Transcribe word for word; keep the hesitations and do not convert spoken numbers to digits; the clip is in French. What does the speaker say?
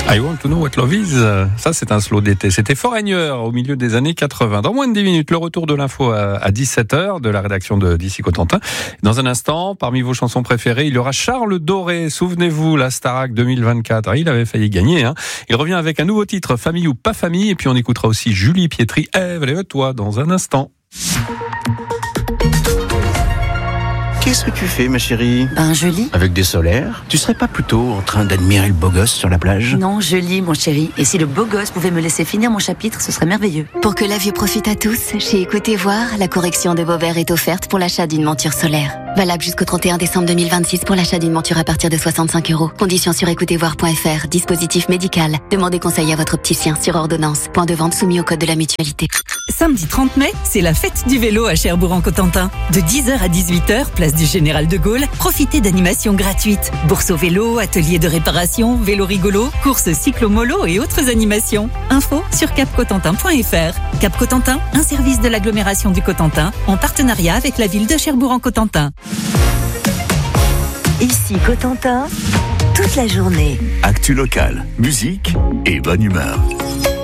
I want to know what love is. Ça, c'est un slow d'été. C'était Foreigner au milieu des années quatre-vingts. Dans moins de dix minutes, le retour de l'info à dix-sept heures de la rédaction de d'ici Cotentin. Dans un instant, parmi vos chansons préférées, il y aura Charles Doré. Souvenez-vous, la Starac deux mille vingt-quatre. Ah, il avait failli gagner. Hein. Il revient avec un nouveau titre, Famille ou pas famille. Et puis on écoutera aussi Julie Pietri. Ève, lève-toi dans un instant. Qu'est-ce que tu fais, ma chérie ? Ben, je lis. Avec des solaires ? Tu serais pas plutôt en train d'admirer le beau gosse sur la plage ? Non, je lis, mon chéri. Et si le beau gosse pouvait me laisser finir mon chapitre, ce serait merveilleux. Pour que la vue profite à tous, chez Écoutez Voir, la correction de vos verres est offerte pour l'achat d'une monture solaire. Valable jusqu'au trente et un décembre deux mille vingt-six pour l'achat d'une monture à partir de soixante-cinq euros. Conditions sur écoutez voir point f r. Dispositif médical. Demandez conseil à votre opticien sur ordonnance. Point de vente soumis au code de la mutualité. Samedi trente mai, c'est la fête du vélo à Cherbourg-en-Cotentin. De dix heures à dix-huit heures, place du Général de Gaulle, profitez d'animations gratuites. Bourse au vélo, ateliers de réparation, vélo rigolo, courses cyclo-molo et autres animations. Info sur cap cotentin point f r. Cap Cotentin, un service de l'agglomération du Cotentin, en partenariat avec la ville de Cherbourg-en-Cotentin. Ici Cotentin, toute la journée. Actu locale, musique et bonne humeur.